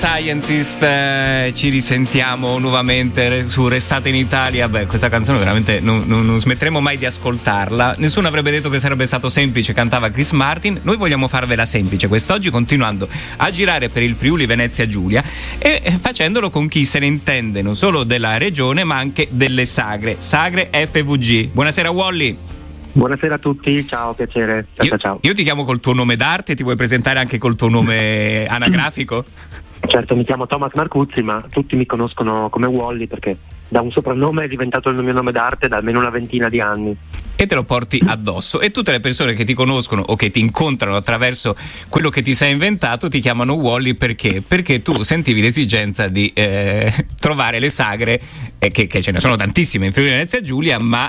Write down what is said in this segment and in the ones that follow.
Scientist, ci risentiamo nuovamente su Restate in Italia. Beh, questa canzone veramente non smetteremo mai di ascoltarla. Nessuno avrebbe detto che sarebbe stato semplice, cantava Chris Martin. Noi vogliamo farvela semplice quest'oggi, continuando a girare per il Friuli Venezia Giulia e facendolo con chi se ne intende non solo della regione ma anche delle sagre FVG. Buonasera Wally. Buonasera a tutti, ciao, piacere. Ciao. Io ti chiamo col tuo nome d'arte, ti vuoi presentare anche col tuo nome anagrafico? Certo, mi chiamo Thomas Marcuzzi, ma tutti mi conoscono come Wally perché da un soprannome è diventato il mio nome d'arte da almeno una ventina di anni. E te lo porti addosso, e tutte le persone che ti conoscono o che ti incontrano attraverso quello che ti sei inventato ti chiamano Wally perché tu sentivi l'esigenza di trovare le sagre, che ce ne sono tantissime in Friuli Venezia Giulia, ma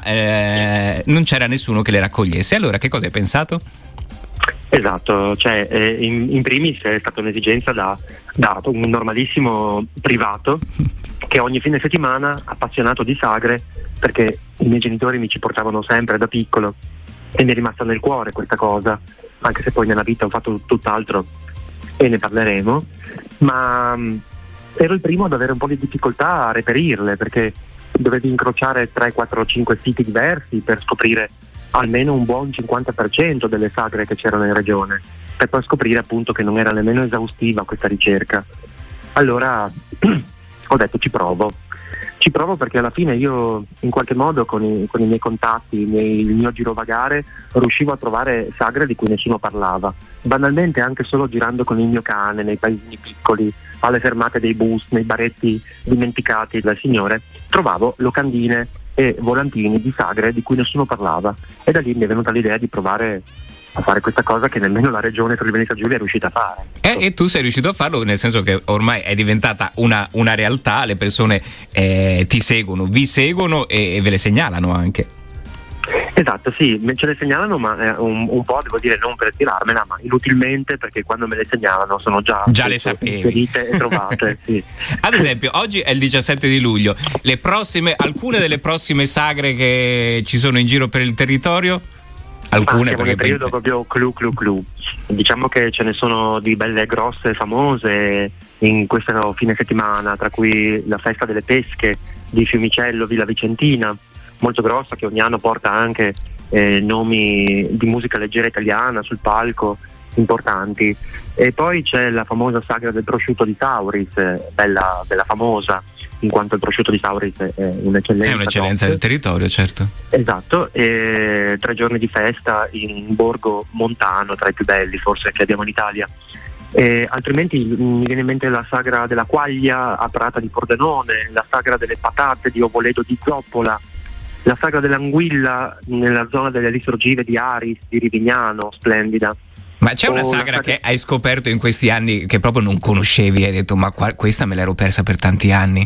non c'era nessuno che le raccogliesse. Allora che cosa hai pensato? Esatto, cioè in primis è stata un'esigenza da un normalissimo privato che ogni fine settimana, appassionato di sagre, perché i miei genitori mi ci portavano sempre da piccolo e mi è rimasta nel cuore questa cosa, anche se poi nella vita ho fatto tutt'altro e ne parleremo, ma ero il primo ad avere un po' di difficoltà a reperirle, perché dovevi incrociare 3, 4, 5 siti diversi per scoprire almeno un buon 50% delle sagre che c'erano in regione, per poi scoprire appunto che non era nemmeno esaustiva questa ricerca. Allora ho detto ci provo perché alla fine io in qualche modo con i miei contatti, il mio girovagare, riuscivo a trovare sagre di cui nessuno parlava, banalmente anche solo girando con il mio cane nei paesini piccoli, alle fermate dei bus, nei baretti dimenticati dal Signore, trovavo locandine e volantini di sagre di cui nessuno parlava, e da lì mi è venuta l'idea di provare a fare questa cosa che nemmeno la regione Friuli Venezia Giulia è riuscita a fare. E tu sei riuscito a farlo, nel senso che ormai è diventata una realtà, le persone ti seguono, vi seguono e ve le segnalano anche. Esatto, sì, ce le segnalano, ma un po', devo dire, non per tirarmela, ma inutilmente, perché quando me le segnalano sono già le sapevi, inserite e trovate. Sì. Ad esempio, oggi è il 17 di luglio, alcune delle prossime sagre che ci sono in giro per il territorio? Alcune, siamo nel periodo proprio clou. Diciamo che ce ne sono di belle grosse e famose in questo fine settimana, tra cui la festa delle pesche di Fiumicello, Villa Vicentina, molto grossa, che ogni anno porta anche nomi di musica leggera italiana sul palco importanti. E poi c'è la famosa sagra del prosciutto di Sauris, bella famosa, in quanto il prosciutto di Sauris è un'eccellenza. È un'eccellenza del territorio, certo. Esatto, e 3 giorni di festa in un borgo montano, tra i più belli forse che abbiamo in Italia. Altrimenti mi viene in mente la sagra della quaglia a Prata di Pordenone, la sagra delle patate di Ovoledo di Zoppola, la sagra dell'anguilla nella zona delle risorgive di Aris, di Rivignano, splendida. Ma c'è una sagra che hai scoperto in questi anni che proprio non conoscevi e hai detto ma questa me l'ero persa per tanti anni?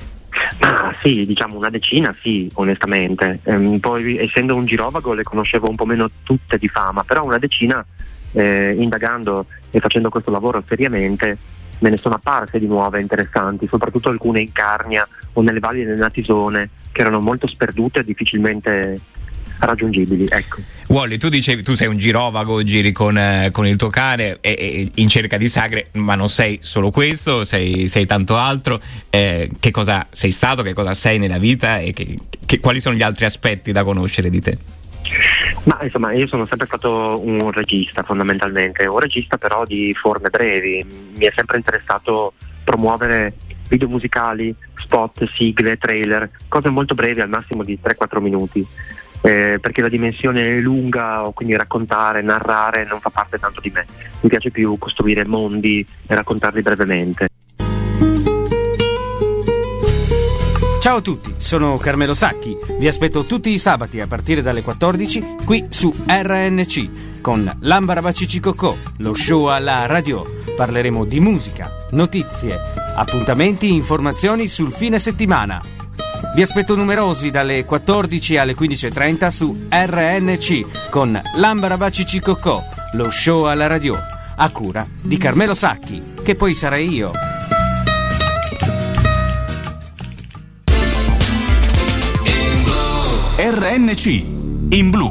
Sì, diciamo una decina, sì, onestamente. Poi essendo un girovago le conoscevo un po' meno tutte di fama, però una decina, indagando e facendo questo lavoro seriamente, me ne sono apparse di nuove interessanti, soprattutto alcune in Carnia o nelle valli del Natisone, che erano molto sperdute e difficilmente raggiungibili, ecco. Wally, tu dicevi, tu sei un girovago, giri con il tuo cane e in cerca di sagre, ma non sei solo questo, sei tanto altro. Che cosa sei stato, che cosa sei nella vita e quali sono gli altri aspetti da conoscere di te? Ma insomma, io sono sempre stato un regista, fondamentalmente, un regista però di forme brevi. Mi è sempre interessato promuovere video musicali, spot, sigle, trailer, cose molto brevi, al massimo di 3-4 minuti. Perché la dimensione lunga, o quindi raccontare, narrare, non fa parte tanto di me. Mi piace più costruire mondi e raccontarli brevemente. Ciao a tutti, sono Carmelo Sacchi. Vi aspetto tutti i sabati a partire dalle 14 qui su RNC con L'Ambarabacici-Cocò, lo show alla radio. Parleremo di musica, notizie, appuntamenti, informazioni sul fine settimana. Vi aspetto numerosi dalle 14 alle 15.30 su RNC con L'Ambarabacici-Cocò, lo show alla radio, a cura di Carmelo Sacchi, che poi sarei io. RNC in blu.